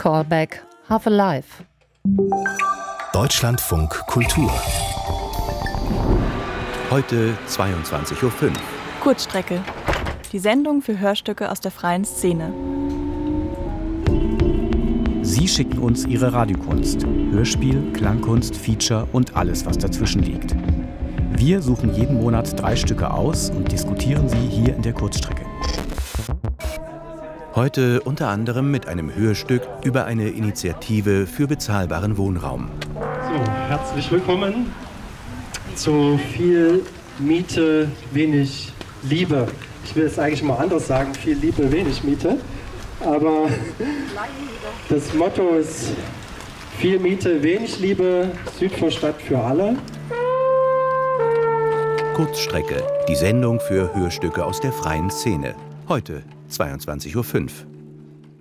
Callback, Half Alive. Deutschlandfunk Kultur. Heute 22:05 Uhr. Kurzstrecke. Die Sendung für Hörstücke aus der freien Szene. Sie schicken uns Ihre Radiokunst, Hörspiel, Klangkunst, Feature und alles, was dazwischen liegt. Wir suchen jeden Monat 3 Stücke aus und diskutieren sie hier in der Kurzstrecke. Heute unter anderem mit einem Hörstück über eine Initiative für bezahlbaren Wohnraum. So, herzlich willkommen zu viel Miete, wenig Liebe. Ich will es eigentlich mal anders sagen, viel Liebe, wenig Miete. Aber das Motto ist viel Miete, wenig Liebe, Südvorstadt für alle. Kurzstrecke, die Sendung für Hörstücke aus der freien Szene. Heute 22:05 Uhr.